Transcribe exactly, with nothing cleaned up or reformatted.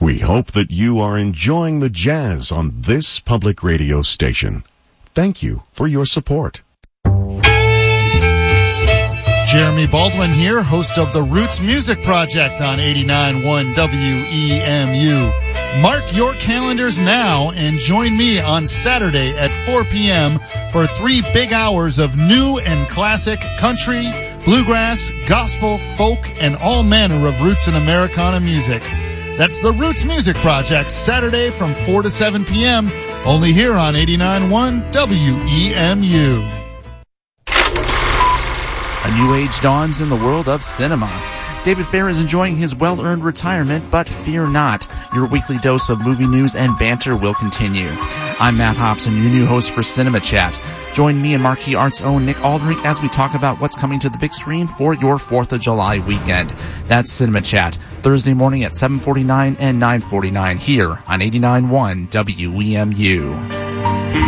We hope that you are enjoying the jazz on this public radio station. Thank you for your support. Jeremy Baldwin here, host of the Roots Music Project on eighty-nine point one W E M U. Mark your calendars now and join me on Saturday at four p.m. for three big hours of new and classic country, bluegrass, gospel, folk, and all manner of roots and Americana music. That's the Roots Music Project, Saturday from four to seven p.m., only here on eighty-nine point one W E M U. A new age dawns in the world of cinema. David Fair is enjoying his well-earned retirement, but fear not. Your weekly dose of movie news and banter will continue. I'm Matt Hobson, your new host for Cinema Chat. Join me and Marquee Arts' own Nick Aldrich as we talk about what's coming to the big screen for your fourth of July weekend. That's Cinema Chat, Thursday morning at seven forty-nine and nine forty-nine here on eighty-nine point one W E M U.